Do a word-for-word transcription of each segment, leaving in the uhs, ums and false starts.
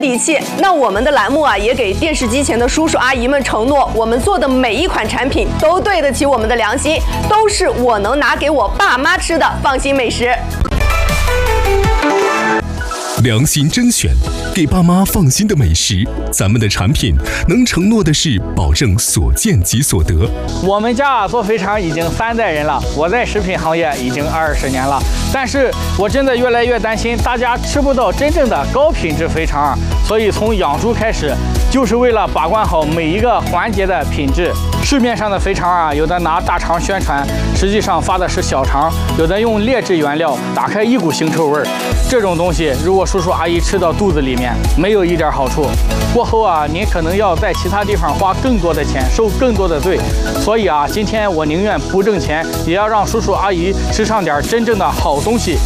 底气，那我们的栏目啊，也给电视机前的叔叔阿姨们承诺，我们做的每一款产品都对得起我们的良心，都是我能拿给我爸妈吃的放心美食。 良心甄选，给爸妈放心的美食。咱们的产品能承诺的是保证所见即所得。 我们家做肥肠已经三代人了，我在食品行业已经二十年了，但是我真的越来越担心大家吃不到真正的高品质肥肠，所以从养猪开始，就是为了把关好每一个环节的品质。市面上的肥肠啊，有的拿大肠宣传，实际上发的是小肠；有的用劣质原料，打开一股腥臭味儿。这种东西，如果叔叔阿姨吃到肚子里面，没有一点好处。过后啊，您可能要在其他地方花更多的钱，受更多的罪。所以啊，今天我宁愿不挣钱，也要让叔叔阿姨吃上点真正的好东西。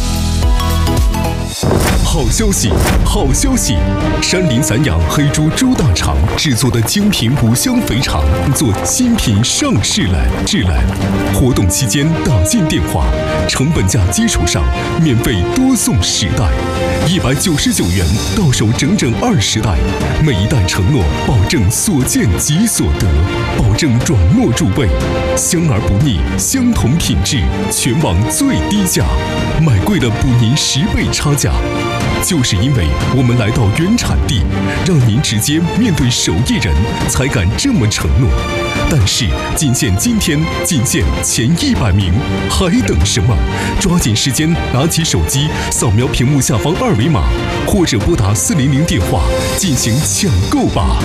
好消息，好消息！山林散养黑猪猪大肠制作的精品五香肥肠做新品上市来制来了。活动期间打进电话，成本价基础上免费多送十袋，一百九十九元到手整整二十袋，每一袋承诺保证所见即所得，保证软糯入味，香而不腻，相同品质，全网最低价，买贵了补您十倍差价。就是因为我们来到原产地，让您直接面对手艺人，才敢这么承诺。但是仅限今天，仅限前一百名，还等什么？抓紧时间，拿起手机，扫描屏幕下方二维码，或者拨打四零零电话进行抢购吧。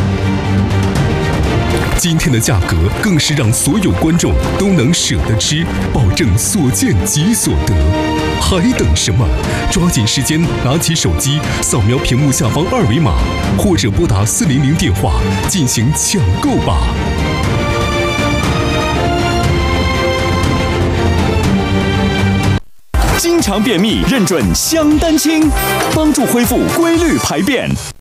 今天的价格更是让所有观众都能舍得吃，保证所见即所得。还等什么？抓紧时间，拿起手机，扫描屏幕下方二维码，或者拨打四零零电话进行抢购吧。 经常便秘，认准香丹清，帮助恢复规律排便。